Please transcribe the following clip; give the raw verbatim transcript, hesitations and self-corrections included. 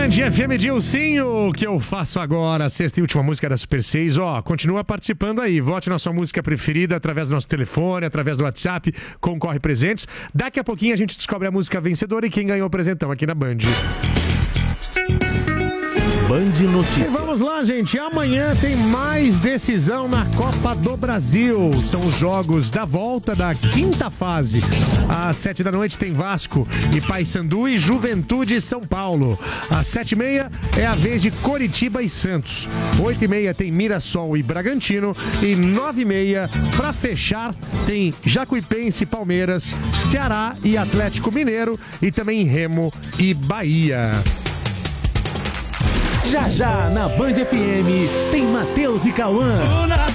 Band F M Dilcinho, que eu faço agora, sexta e última música da Super seis. Ó, continua participando aí, vote na sua música preferida através do nosso telefone, através do WhatsApp, concorre presentes. Daqui a pouquinho a gente descobre a música vencedora e quem ganhou o presentão aqui na Band. Band Notícias. E vamos lá, gente. Amanhã tem mais decisão na Copa do Brasil. São os jogos da volta da quinta fase. Às sete da noite tem Vasco e Paysandu e Juventude e São Paulo. Às sete e meia é a vez de Coritiba e Santos. Oito e meia tem Mirassol e Bragantino. E nove e meia, pra fechar, tem Jacuipense e Palmeiras, Ceará e Atlético Mineiro e também Remo e Bahia. Já já, na Band F M, tem Matheus e Cauã.